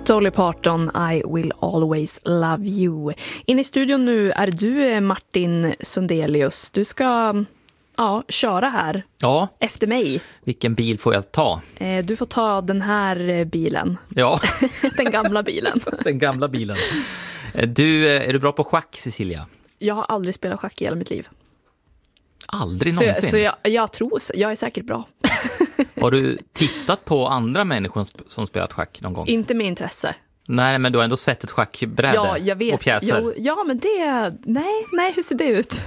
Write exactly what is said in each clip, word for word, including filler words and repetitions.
Dolly Parton, I will always love you. In i studion nu är du Martin Sundelius. Du ska ja, köra här ja. efter mig. Vilken bil får jag ta? Du får ta den här bilen. Ja. Den gamla bilen. Den gamla bilen. Du, är du bra på schack, Cecilia? Jag har aldrig spelat schack i hela mitt liv. Aldrig så någonsin? Jag, så jag, jag tror, jag är säkert bra. Har du tittat på andra människor som spelat schack någon gång? Inte med intresse. Nej, men du har ändå sett ett schackbräde ja, jag vet. och pjäser. Jo, ja, men det... Nej, nej, hur ser det ut?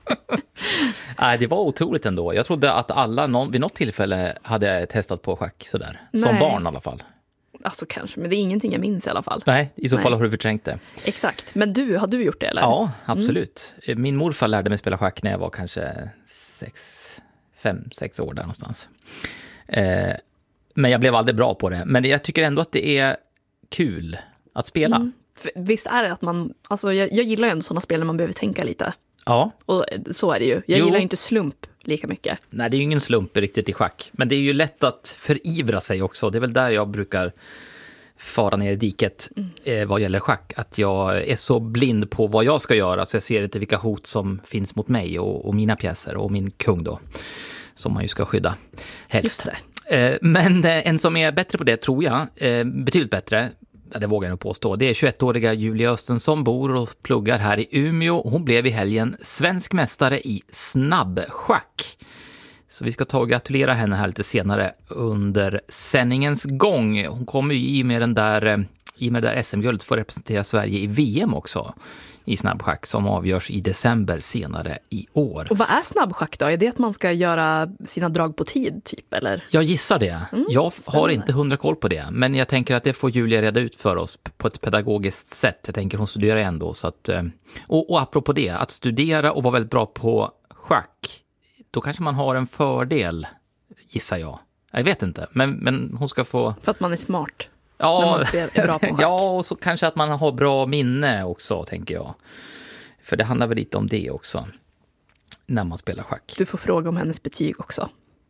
Nej, det var otroligt ändå. Jag trodde att alla någon, vid något tillfälle hade testat på schack sådär. Nej. Som barn i alla fall. Alltså kanske, men det är ingenting jag minns i alla fall. Nej, i så Nej. fall har du förträngt det. Exakt, men du, har du gjort det eller? Ja, absolut. Mm. Min morfar lärde mig spela schack när jag var kanske sex, fem, sex år där någonstans. Eh, men jag blev aldrig bra på det. Men jag tycker ändå att det är kul att spela. Mm. För, visst är det att man, alltså jag, jag gillar ju en sådana spel när man behöver tänka lite. Ja. Och så är det ju. Jag jo. gillar ju inte slump lika mycket. Nej, det är ju ingen slump riktigt i schack. Men det är ju lätt att förivra sig också. Det är väl där jag brukar fara ner i diket mm. eh, vad gäller schack. Att jag är så blind på vad jag ska göra så jag ser inte vilka hot som finns mot mig och, och mina pjäser och min kung då. Som man ju ska skydda helst. Just det. Eh, men eh, en som är bättre på det tror jag, eh, betydligt bättre, det vågar jag nog påstå, det är tjugoettåriga Julia Östen som bor och pluggar här i Umeå. Hon blev i helgen svensk mästare i snabbschack. Så vi ska ta och gratulera henne här lite senare under sändningens gång. Hon kommer ju i med den där, i med det där S M-guldet för att representera Sverige i V M också i snabbschack som avgörs i december senare i år. Och vad är snabbschack då? Är det att man ska göra sina drag på tid typ eller? Jag gissar det. Mm, jag spännande. har inte hundra koll på det, men jag tänker att det får Julia reda ut för oss på ett pedagogiskt sätt. Jag tänker hon studerar ändå så att och, och apropå det, att studera och vara väldigt bra på schack, då kanske man har en fördel, gissar jag. Jag vet inte, men, men hon ska få... För att man är smart. Ja, när man är bra på schack. Ja, och så kanske att man har bra minne också, tänker jag. För det handlar väl lite om det också, när man spelar schack. Du får fråga om hennes betyg också.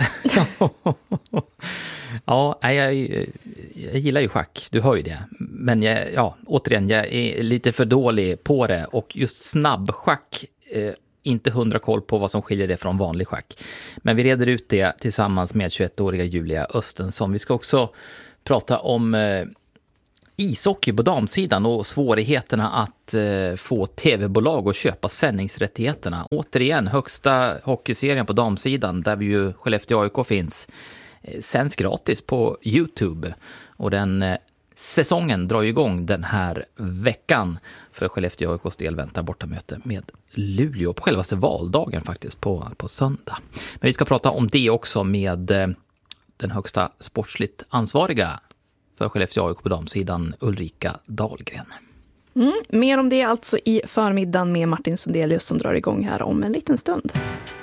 Ja, jag, jag gillar ju schack, du hör ju det. Men jag, ja, återigen, jag är lite för dålig på det. Och just snabbschack, eh, inte hundra koll på vad som skiljer det från vanlig schack. Men vi reder ut det tillsammans med tjugoettåriga Julia Östensson. Vi ska också prata om eh, ishockey på damsidan och svårigheterna att eh, få tv-bolag att köpa sändningsrättigheterna. Återigen, högsta hockeyserien på damsidan där vi ju Skellefteå A I K finns eh, sänds gratis på YouTube. Och den eh, säsongen drar igång den här veckan. För Skellefteå A I K:s del väntar bortamöte med Luleå på självaste valdagen faktiskt på, på söndag. Men vi ska prata om det också med eh, den högsta sportsligt ansvariga för Skellefteå A I K på damsidan, Ulrika Dahlgren. Mm, mer om det alltså i förmiddagen med Martin Sundelius som drar igång här om en liten stund.